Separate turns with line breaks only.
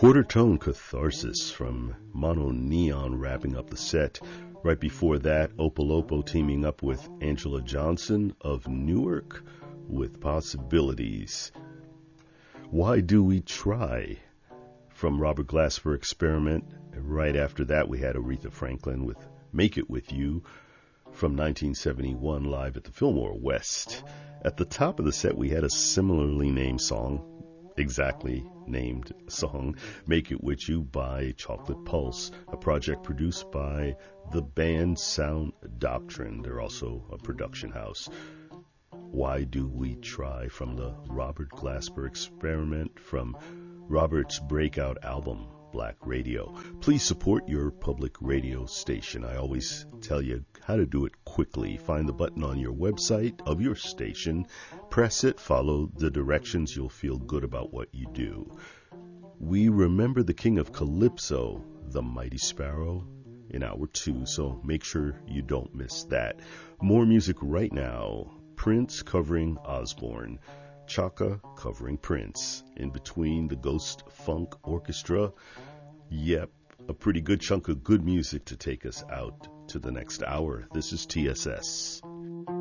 Quarter Tone Catharsis from Mono Neon wrapping up the set. Right before that, Opolopo teaming up with Angela Johnson of Newark with Possibilities. Why Do We Try? From Robert Glasper Experiment. Right after that, we had Aretha Franklin with Make It With You from 1971 live at the Fillmore West. At the top of the set, we had a similarly named song, exactly named song, Make It With You by Chocolate Pulse, a project produced by the band Sound Doctrine. They're also a production house. Why Do We Try from the Robert Glasper Experiment from Robert's breakout album, Black Radio. Please support your public radio station. I always tell you how to do it quickly. Find the button on your website of your station, press it, follow the directions, you'll feel good about what you do. We remember the King of Calypso, the Mighty Sparrow, in hour 2, so make sure you don't miss that. More music right now. Prince covering Osborne. Chaka covering Prince. In between, the Ghost Funk Orchestra. Yep, a pretty good chunk of good music to take us out to the next hour. This is TSS.